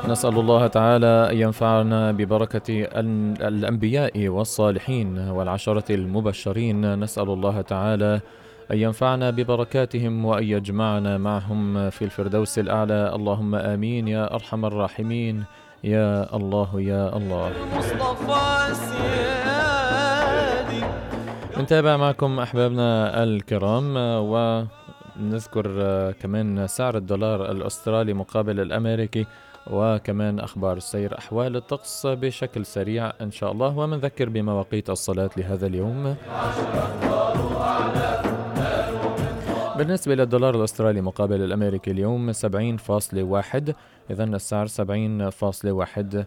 نسأل الله تعالى أن ينفعنا ببركة الأنبياء والصالحين والعشرة المبشرين. نسأل الله تعالى أن ينفعنا ببركاتهم وأن يجمعنا معهم في الفردوس الأعلى. اللهم آمين يا أرحم الراحمين يا الله يا الله. نتابع معكم أحبابنا الكرام ونذكر كمان سعر الدولار الأسترالي مقابل الأمريكي، وكمان أخبار السير، أحوال الطقس بشكل سريع إن شاء الله، ومنذكر بمواقيت الصلاة لهذا اليوم. بالنسبة للدولار الأسترالي مقابل الأمريكي اليوم 70.1، إذن السعر 70.1.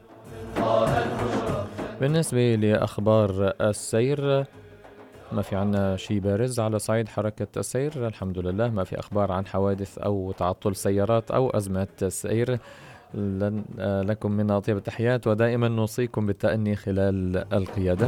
بالنسبة لأخبار السير ما في عنا شيء بارز على صعيد حركة السير، الحمد لله. ما في أخبار عن حوادث أو تعطل سيارات أو أزمات سير. لكم منا أطيب التحيات، ودائما نوصيكم بالتأني خلال القيادة.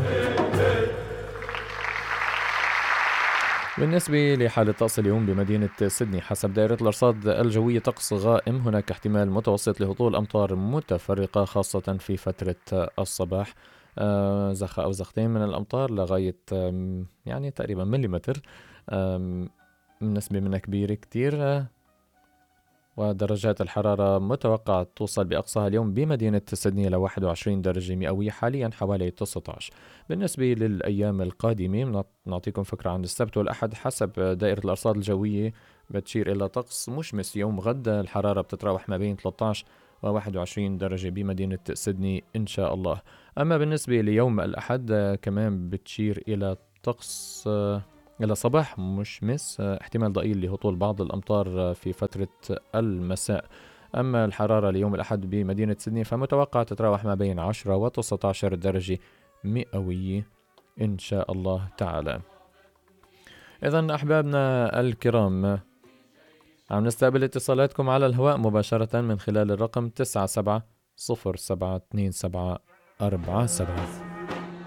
بالنسبة لحالة طقس اليوم بمدينة سيدني، حسب دائرة الأرصاد الجوية طقس غائم، هناك احتمال متوسط لهطول أمطار متفرقة خاصة في فترة الصباح، زخة أو زختين من الأمطار لغاية يعني تقريبا مليمتر، نسبة منها كبيرة كتير. ودرجات الحرارة متوقع توصل بأقصاها اليوم بمدينة سيدني ل 21 درجة مئوية، حاليا حوالي 19. بالنسبة للأيام القادمة نعطيكم فكرة عن السبت والأحد. حسب دائرة الأرصاد الجوية بتشير إلى طقس مشمس يوم غد، الحرارة بتتراوح ما بين 13 و 21 درجة بمدينة سيدني إن شاء الله. أما بالنسبة ليوم الأحد كمان بتشير إلى طقس إلى صباح مشمس، احتمال ضئيل لهطول بعض الأمطار في فترة المساء. أما الحرارة ليوم الأحد بمدينة سيدني فمتوقع تتراوح ما بين 10 و 19 درجة مئوية إن شاء الله تعالى. إذن أحبابنا الكرام، عم نستقبل اتصالاتكم على الهواء مباشرة من خلال الرقم 97072747.